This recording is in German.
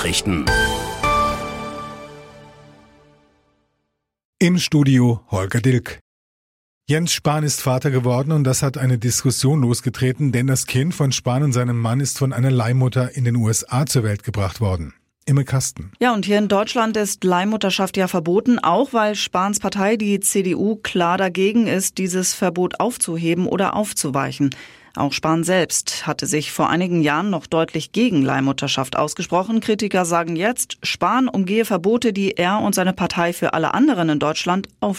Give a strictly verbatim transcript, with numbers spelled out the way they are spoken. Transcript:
Nachrichten. Im Studio Holger Dilk. Jens Spahn ist Vater geworden und das hat eine Diskussion losgetreten, denn das Kind von Spahn und seinem Mann ist von einer Leihmutter in den U S A zur Welt gebracht worden. Imme Kasten. Ja, und hier in Deutschland ist Leihmutterschaft ja verboten, auch weil Spahns Partei, die C D U, klar dagegen ist, dieses Verbot aufzuheben oder aufzuweichen. Auch Spahn selbst hatte sich vor einigen Jahren noch deutlich gegen Leihmutterschaft ausgesprochen. Kritiker sagen jetzt, Spahn umgehe Verbote, die er und seine Partei für alle anderen in Deutschland aufstellen.